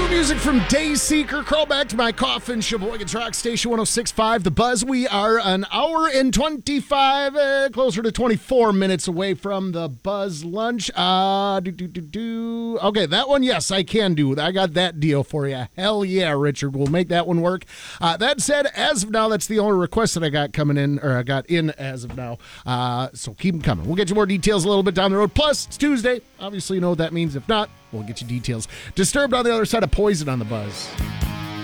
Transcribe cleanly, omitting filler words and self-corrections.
New music from Dayseeker. Crawl back to my coffin. Sheboygan's Rock Station 106.5. The Buzz. We are an hour and 25, closer to 24 minutes away from the Buzz lunch. Okay, that one, yes, I can do. I got that deal for you. Hell yeah, Richard. We'll make that one work. That said, as of now, that's the only request that I got coming in, or I got in as of now. So keep them coming. We'll get you more details a little bit down the road. Plus, it's Tuesday. Obviously, you know what that means. If not, we'll get you details. Disturbed on the other side of Poison on the Buzz.